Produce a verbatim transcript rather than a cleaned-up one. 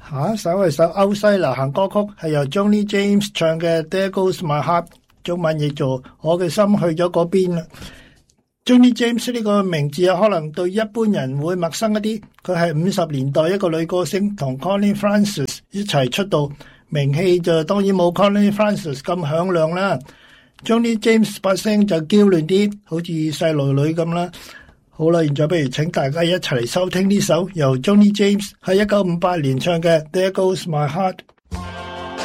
下一首係首歐西流行歌曲，係由 Johnny James 唱嘅 There Goes My Heart， 中文譯做我嘅心去咗嗰邊啦。Johnny James 呢個名字可能對一般人會陌生一啲，佢係五十年代一個女歌星，同 Connie Francis 一齊出道，名氣就當然冇 Connie Francis 咁響亮啦。Johnny James 把聲就嬌嫩啲，好似細路女咁啦。好啦，現在不如請大家一齊嚟收聽呢首由 Johnny James 喺一九五八年唱嘅 There Goes My Heart。